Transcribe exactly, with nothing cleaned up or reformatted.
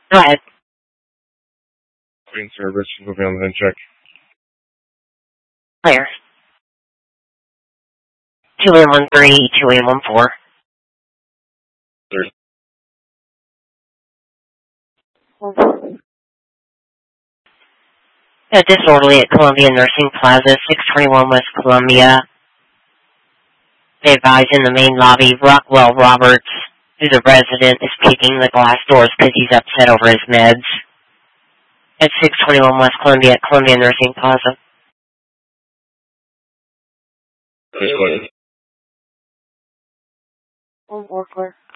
Go ahead. Green service, will be on the check. Clear. two eight one three, two eight one four. Clear. A disorderly at Columbia Nursing Plaza, six twenty-one West Columbia. They advise in the main lobby, Rockwell Roberts, who's a resident, is kicking the glass doors because he's upset over his meds. At six twenty-one West Columbia at Columbia Nursing Plaza. Clear. One more clear.